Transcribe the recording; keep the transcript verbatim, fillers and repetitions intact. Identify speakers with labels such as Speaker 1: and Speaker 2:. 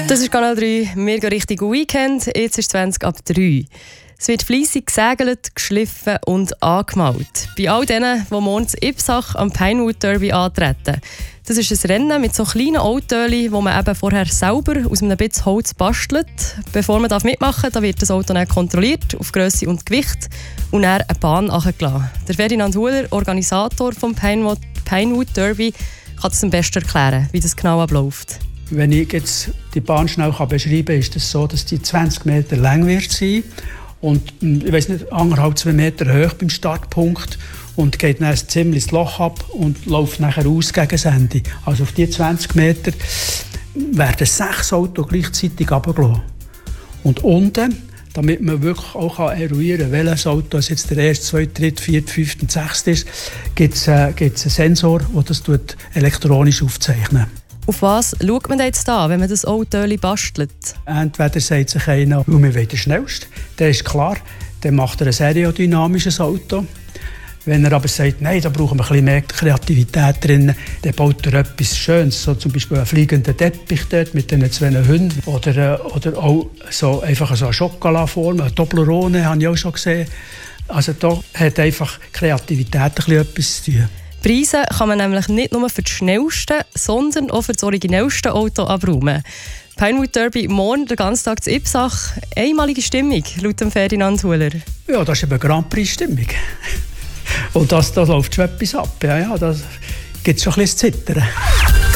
Speaker 1: Das ist Kanal drei, wir gehen Richtung Weekend, jetzt ist zwanzig ab drei. Es wird fleissig gesegelt, geschliffen und angemalt. Bei all denen, die morgens Ipsach am Pinewood Derby antreten. Das ist ein Rennen mit so kleinen Autos, wo man eben vorher selber aus einem bisschen Holz bastelt. Bevor man mitmachen darf, wird das Auto dann kontrolliert auf Grösse und Gewicht und dann eine Bahn nachgelassen. Der Ferdinand Huler, Organisator des Pinewood, Pinewood Derby, kann es am besten erklären, wie das genau abläuft.
Speaker 2: Wenn ich jetzt die Bahn schnell beschreiben kann, ist es das so, dass die zwanzig Meter lang wird sein und ich weiss nicht, anderthalb, zwei Meter hoch beim Startpunkt und geht dann ein ziemliches Loch ab und läuft nachher aus gegen das Ende. Also auf die zwanzig Meter werden sechs Autos gleichzeitig runtergelassen. Und unten, damit man wirklich auch eruieren kann, welches Auto jetzt der erste, zweite, dritte, vierte, fünfte und sechste ist, gibt es äh, einen Sensor, der das elektronisch aufzeichnet.
Speaker 1: Auf was schaut man jetzt da, wenn man das Auto bastelt?
Speaker 2: Entweder sagt sich einer, wir wollen den schnellsten, dann ist klar, dann macht er ein aerodynamisches Auto. Wenn er aber sagt, nein, da brauchen wir ein bisschen mehr Kreativität drin, dann baut er etwas Schönes, so zum Beispiel einen fliegenden Teppich dort mit diesen zwei Hunden oder, oder auch so einfach so eine Schokolaform, eine Toblerone habe ich auch schon gesehen. Also da hat einfach Kreativität ein bisschen etwas zu tun.
Speaker 1: Preise kann man nämlich nicht nur für das schnellste, sondern auch für das originellste Auto abräumen. Pinewood Derby morgen den ganzen Tag zu Ipsach. Einmalige Stimmung, laut dem Ferdinand Huler.
Speaker 2: Ja, das ist eine Grand Prix-Stimmung. Und das, da läuft schon etwas ab. Ja, ja, da gibt es schon ein bisschen Zittern.